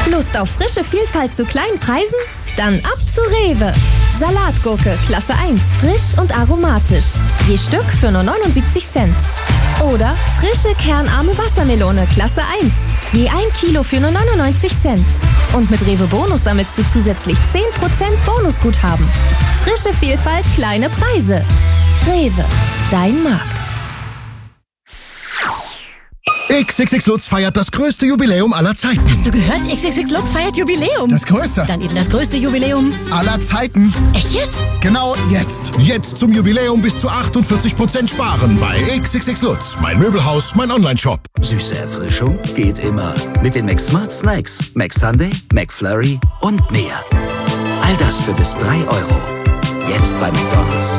Lust auf frische Vielfalt zu kleinen Preisen? Dann ab zu Rewe. Salatgurke Klasse 1, frisch und aromatisch. Je Stück für nur 79 Cent. Oder frische kernarme Wassermelone Klasse 1. Je 1 Kilo für nur 99 Cent. Und mit Rewe Bonus sammelst du zusätzlich 10% Bonusguthaben. Frische Vielfalt, kleine Preise. Rewe, dein Markt. XXX Lutz feiert das größte Jubiläum aller Zeiten. Hast du gehört? XXX Lutz feiert Jubiläum. Das größte. Dann eben das größte Jubiläum aller Zeiten. Echt jetzt? Genau jetzt. Jetzt zum Jubiläum bis zu 48% sparen bei XXX Lutz. Mein Möbelhaus, mein Onlineshop. Süße Erfrischung geht immer. Mit den McSmart Snacks, McSunday, McFlurry und mehr. All das für bis 3 Euro. Jetzt bei McDonald's.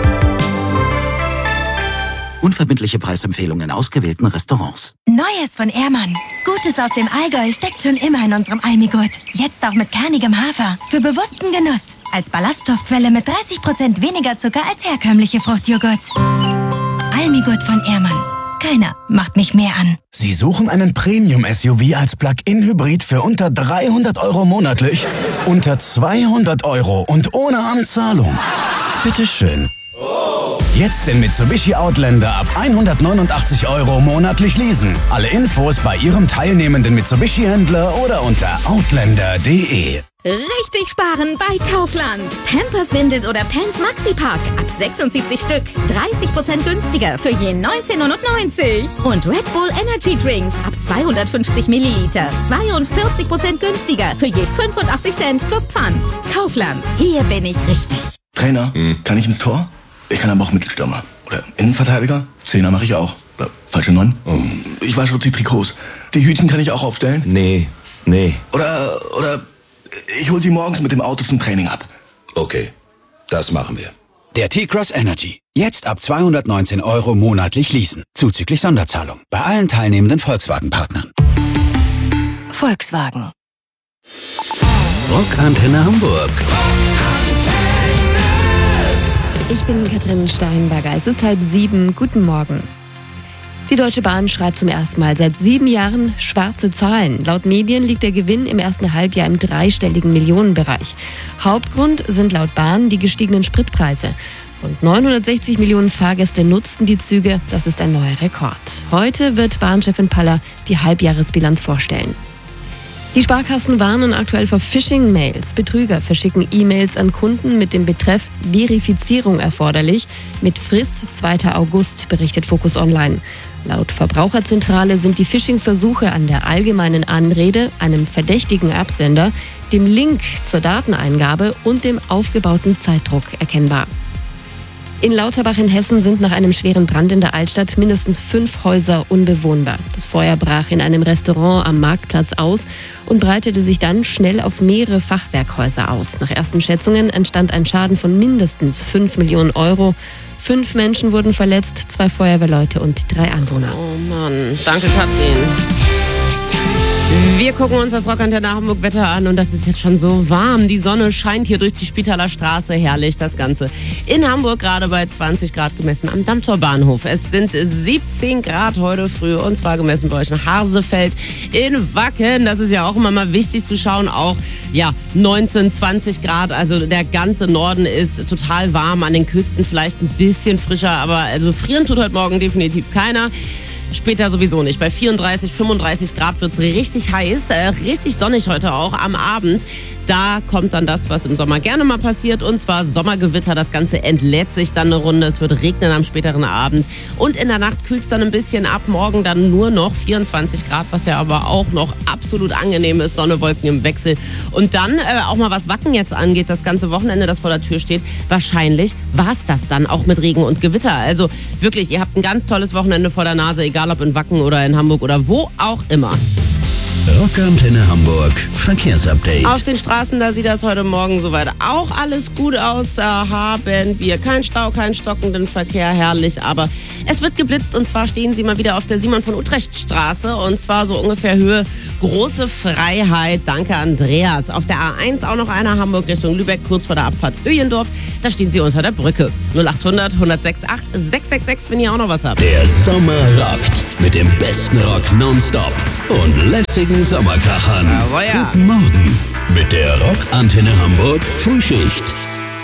Unverbindliche Preisempfehlungen in ausgewählten Restaurants. Neues von Ehrmann. Gutes aus dem Allgäu steckt schon immer in unserem Almigurt. Jetzt auch mit kernigem Hafer. Für bewussten Genuss. Als Ballaststoffquelle mit 30% weniger Zucker als herkömmliche Fruchtjoghurt. Almigurt von Ehrmann. Keiner macht mich mehr an. Sie suchen einen Premium-SUV als Plug-in-Hybrid für unter 300 Euro monatlich? Unter 200 Euro und ohne Anzahlung? Bitteschön. Jetzt den Mitsubishi Outlander ab 189 Euro monatlich leasen. Alle Infos bei Ihrem teilnehmenden Mitsubishi-Händler oder unter outlander.de. Richtig sparen bei Kaufland. Pampers Windel oder Pants Maxi-Pack ab 76 Stück. 30% günstiger für je 19,90 €. Und Red Bull Energy Drinks ab 250 Milliliter. 42% günstiger für je 85 Cent plus Pfand. Kaufland. Hier bin ich richtig. Trainer, kann ich ins Tor? Ich kann aber auch Mittelstürmer. Oder Innenverteidiger. Zehner mache ich auch. Oder falsche 9. Ich wasche die Trikots. Die Hütchen kann ich auch aufstellen? Nee. Oder ich hol sie morgens mit dem Auto zum Training ab. Okay, das machen wir. Der T-Cross Energy. Jetzt ab 219 Euro monatlich leasen. Zuzüglich Sonderzahlung. Bei allen teilnehmenden Volkswagen-Partnern. Volkswagen. Rockantenne Hamburg. Ich bin Katrin Steinberger. Es ist 6:30. Guten Morgen. Die Deutsche Bahn schreibt zum ersten Mal seit 7 Jahren schwarze Zahlen. Laut Medien liegt der Gewinn im ersten Halbjahr im dreistelligen Millionenbereich. Hauptgrund sind laut Bahn die gestiegenen Spritpreise. Rund 960 Millionen Fahrgäste nutzten die Züge. Das ist ein neuer Rekord. Heute wird Bahnchefin Paller die Halbjahresbilanz vorstellen. Die Sparkassen warnen aktuell vor Phishing-Mails. Betrüger verschicken E-Mails an Kunden mit dem Betreff Verifizierung erforderlich. Mit Frist 2. August, berichtet Focus Online. Laut Verbraucherzentrale sind die Phishing-Versuche an der allgemeinen Anrede, einem verdächtigen Absender, dem Link zur Dateneingabe und dem aufgebauten Zeitdruck erkennbar. In Lauterbach in Hessen sind nach einem schweren Brand in der Altstadt mindestens 5 Häuser unbewohnbar. Das Feuer brach in einem Restaurant am Marktplatz aus und breitete sich dann schnell auf mehrere Fachwerkhäuser aus. Nach ersten Schätzungen entstand ein Schaden von mindestens 5 Millionen Euro. 5 Menschen wurden verletzt, 2 Feuerwehrleute und 3 Anwohner. Oh Mann, danke Katrin. Wir gucken uns das Rockantenne Hamburg-Wetter an und das ist jetzt schon so warm. Die Sonne scheint hier durch die Spitaler Straße. Herrlich, das Ganze. In Hamburg gerade bei 20 Grad gemessen am Dammtor Bahnhof. Es sind 17 Grad heute früh und zwar gemessen bei euch in Harsefeld, in Wacken. Das ist ja auch immer mal wichtig zu schauen. Auch 19, 20 Grad. Also der ganze Norden ist total warm. An den Küsten vielleicht ein bisschen frischer, aber also frieren tut heute Morgen definitiv keiner. Später sowieso nicht. Bei 34, 35 Grad wird's richtig heiß, richtig sonnig heute auch am Abend. Da kommt dann das, was im Sommer gerne mal passiert, und zwar Sommergewitter. Das Ganze entlädt sich dann eine Runde. Es wird regnen am späteren Abend und in der Nacht kühlt's dann ein bisschen ab. Morgen dann nur noch 24 Grad, was ja aber auch noch absolut angenehm ist. Sonne, Wolken im Wechsel. Und dann auch mal was Wacken jetzt angeht, das ganze Wochenende, das vor der Tür steht. Wahrscheinlich war's das dann auch mit Regen und Gewitter. Also wirklich, ihr habt ein ganz tolles Wochenende vor der Nase, egal ob in Wacken oder in Hamburg oder wo auch immer. Rockantenne Hamburg Verkehrsupdate. Auf den Straßen, da sieht das heute Morgen soweit auch alles gut aus. Da haben wir keinen Stau, keinen stockenden Verkehr, herrlich. Aber es wird geblitzt und zwar stehen sie mal wieder auf der Simon von Utrecht Straße und zwar so ungefähr Höhe Große Freiheit. Danke, Andreas. Auf der A1 auch noch einer Hamburg Richtung Lübeck, kurz vor der Abfahrt Öjendorf. Da stehen sie unter der Brücke. 0800 106 8 666, wenn ihr auch noch was habt. Der Sommer rockt. mit dem besten Rock nonstop und lässigen Sommerkrachern. Jawohl, ja. Guten Morgen mit der Rockantenne Hamburg Frühschicht.